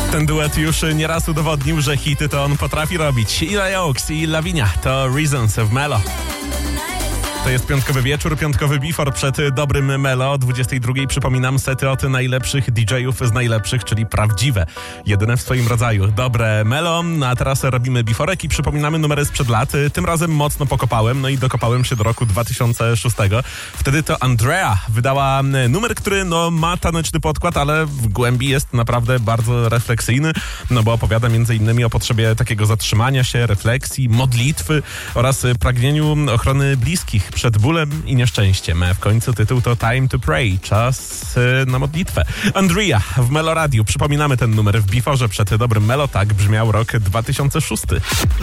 Ten duet już nieraz udowodnił, że hity to on potrafi robić. Eli Oaks i Lavinia to Reasons w Melo. To jest piątkowy wieczór, piątkowy before przed dobrym Melo. O 22 przypominam sety od najlepszych DJ-ów z najlepszych, czyli prawdziwe. Jedyne w swoim rodzaju. Dobre Melo, a teraz robimy beforek i przypominamy numery sprzed lat. Tym razem mocno pokopałem, no i dokopałem się do roku 2006. Wtedy to Andrea wydała numer, który ma taneczny podkład, ale w głębi jest naprawdę bardzo refleksyjny, no bo opowiada m.in. o potrzebie takiego zatrzymania się, refleksji, modlitwy oraz pragnieniu ochrony bliskich przed bólem i nieszczęściem. W końcu tytuł to Time to Pray, czas na modlitwę. Andrea w Melo Radio. Przypominamy ten numer w beforze przed dobrym Melo, tak brzmiał rok 2006.